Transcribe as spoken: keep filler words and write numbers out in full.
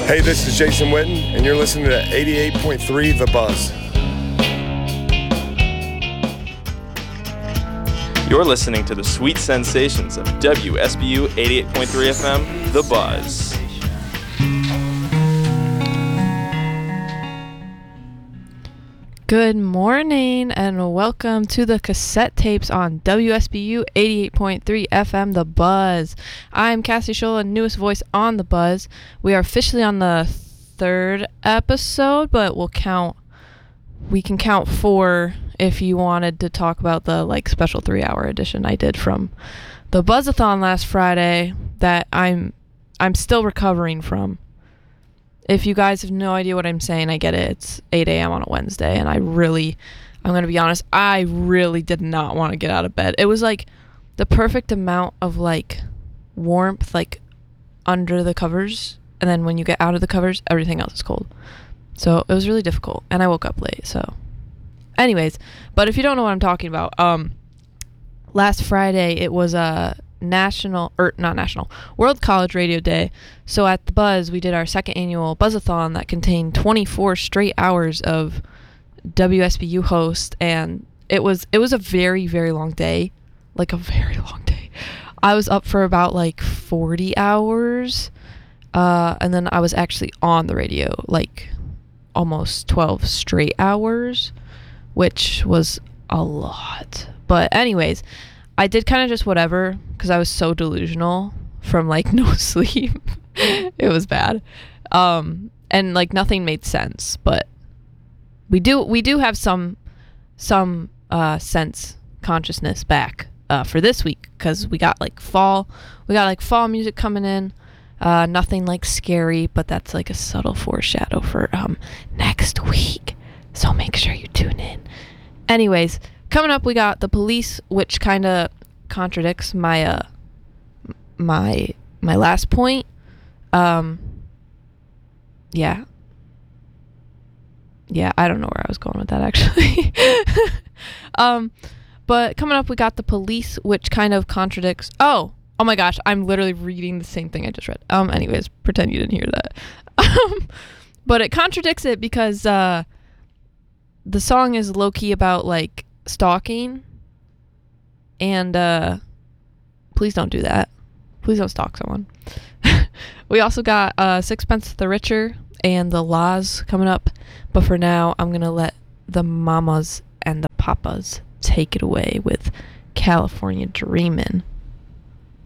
Hey, this is Jason Witten, and you're listening to eighty-eight point three The Buzz. You're listening to the sweet sensations of W S B U eighty-eight point three F M, The Buzz. Good morning and welcome to the cassette tapes on W S B U eighty-eight point three F M, The Buzz. I'm Cassie Scholla, newest voice on The Buzz. We are officially on the third episode, but we'll count, we can count four if you wanted to talk about the like special three hour edition I did from the Buzzathon last Friday that I'm, I'm still recovering from. If you guys have no idea what I'm saying, I get it. It's eight a.m. on a Wednesday, and I really, I'm going to be honest, I really did not want to get out of bed. It was like the perfect amount of like warmth, like under the covers, and then when you get out of the covers, everything else is cold. So it was really difficult, and I woke up late, so. Anyways, but if you don't know what I'm talking about, um, last Friday, it was a national, or not national, World College Radio Day. So at the Buzz, we did our second annual Buzzathon that contained twenty-four straight hours of W S B U hosts, and it was it was a very, very long day, like a very long day. I was up for about like forty hours, uh, and then I was actually on the radio like almost twelve straight hours, which was a lot. But anyways, I did kind of just whatever because I was so delusional from like no sleep. It was bad. Um, and like nothing made sense, but we do we do have some some uh, sense consciousness back uh, for this week because we got like fall we got like fall music coming in. Uh, nothing like scary, but that's like a subtle foreshadow for um, next week. So make sure you tune in. Anyways, coming up, we got The Police, which kind of contradicts my uh my my last point. Um, yeah, yeah, I don't know where I was going with that actually. um, but coming up, we got The Police, which kind of contradicts. Oh, oh my gosh, I'm literally reading the same thing I just read. Um, anyways, pretend you didn't hear that. Um, but it contradicts it because uh, the song is low key about like stalking, and uh please don't do that. Please don't stalk someone. We also got uh Sixpence the Richer and The Laws coming up, but for now I'm gonna let the mamas and the papas take it away with California Dreamin'.